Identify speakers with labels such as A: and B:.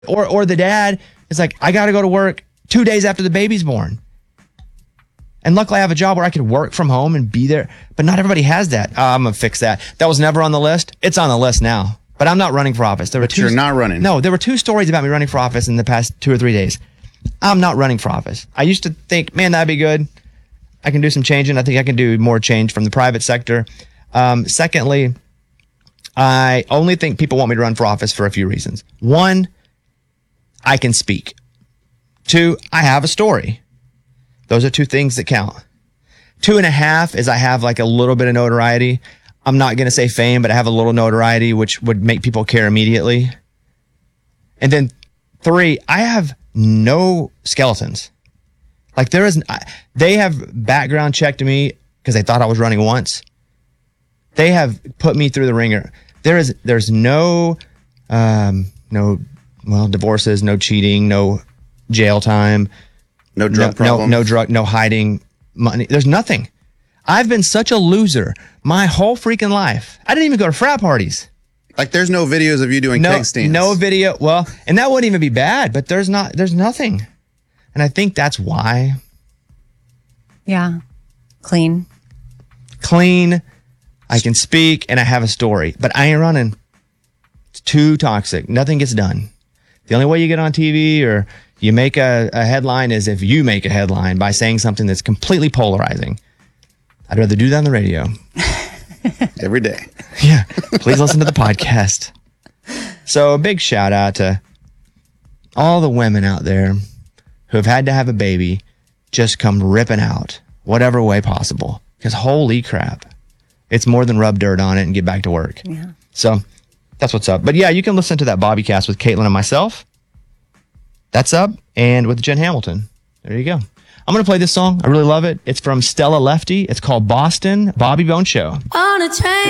A: Or the dad is like, I got to go to work 2 days after the baby's born. And luckily I have a job where I could work from home and be there. But not everybody has that. I'm going to fix that. That was never on the list. It's on the list now. But I'm not running for office.
B: You're not running?
A: No, there were 2 stories about me running for office in the past 2 or 3 days. I'm not running for office. I used to think, man, that'd be good. I can do some changing. I think I can do more change from the private sector. Secondly, I only think people want me to run for office for a few reasons. 1, I can speak. 2, I have a story. Those are 2 things that count. 2.5 is I have like a little bit of notoriety. I'm not going to say fame, but I have a little notoriety, which would make people care immediately. And then 3, I have no skeletons. Like they have background checked me because they thought I was running once. They have put me through the ringer. There's no divorces, no cheating, no jail time,
B: no drug problem,
A: no drug, no hiding money. There's nothing. I've been such a loser my whole freaking life. I didn't even go to frat parties.
B: Like there's no videos of you doing keg stands.
A: No video. Well, and that wouldn't even be bad, but there's nothing. And I think that's why.
C: Yeah. Clean.
A: I can speak and I have a story, but I ain't running. It's too toxic. Nothing gets done. The only way you get on TV or you make a headline is if you make a headline by saying something that's completely polarizing. I'd rather do that on the radio.
B: Every day.
A: Yeah. Please listen to the podcast. So a big shout out to all the women out there who have had to have a baby just come ripping out whatever way possible. Because holy crap, it's more than rub dirt on it and get back to work.
C: Yeah.
A: So that's what's up. But yeah, you can listen to that Bobby Cast with Caitlin and myself. That's up. And with Jen Hamilton. There you go. I'm going to play this song. I really love it. It's from Stella Lefty. It's called Boston Bobby Bone Show.
D: On a train.